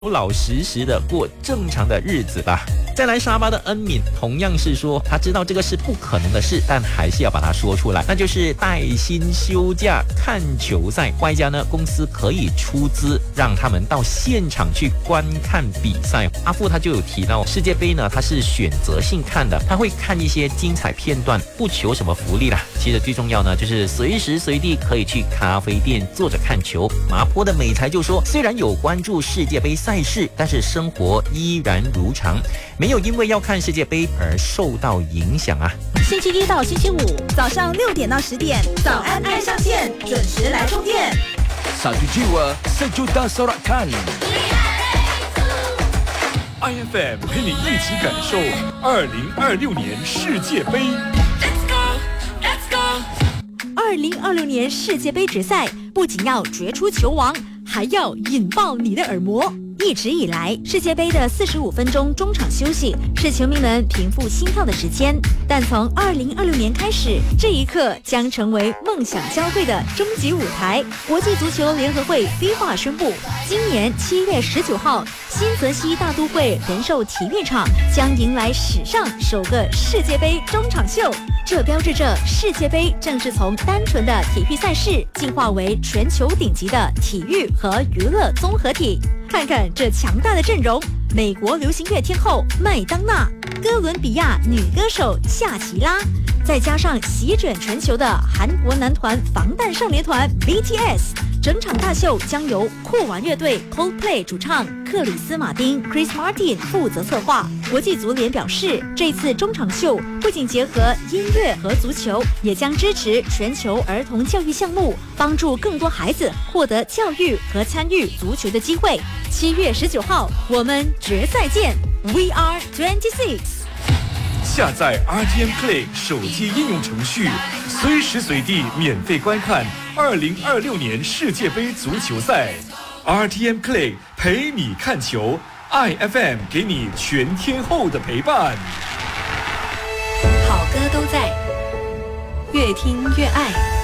老实实的过正常的日子吧。再来沙巴的恩敏同样是说，他知道这个是不可能的事，但还是要把它说出来，那就是带薪休假看球赛，外加呢公司可以出资让他们到现场去观看比赛。阿富他就有提到，世界杯呢他是选择性看的，他会看一些精彩片段，不求什么福利啦。其实最重要呢就是随时随地可以去咖啡店坐着看球。麻坡的美才就说，虽然有关注世界杯赛事，但是生活依然如常，没有因为要看世界杯而受到影响啊。 星期一到星期五早上6点到10点，早安爱上线，准时来充电。 Satu jiwa, sejuta sorakan. IFM 陪你一起感受2026年世界杯。 2026年世界杯决赛不仅要决出球王，还要引爆你的耳膜。一直以来，世界杯的45分钟中场休息是球迷们平复心跳的时间，但从2026年开始，这一刻将成为梦想交汇的终极舞台。国际足球联合会 FIFA 宣布，今年7月19号，新泽西大都会人寿体育场将迎来史上首个世界杯中场秀。这标志着世界杯正式从单纯的体育赛事进化为全球顶级的体育和娱乐综合体。看看这强大的阵容，美国流行乐天后麦当娜，哥伦比亚女歌手夏奇拉，再加上席卷全球的韩国男团防弹少年团 BTS， 整场大秀将由酷玩乐队 Coldplay 主唱克里斯马丁 Chris Martin 负责策划。国际足联表示，这次中场秀不仅结合音乐和足球，也将支持全球儿童教育项目，帮助更多孩子获得教育和参与足球的机会。7月19号，我们决赛见 We are 26。 下载 RTM Play 手机应用程序，随时随地免费观看2026年世界杯足球赛。RTM Play 陪你看球，IFM 给你全天候的陪伴。 好歌都在，越听越爱。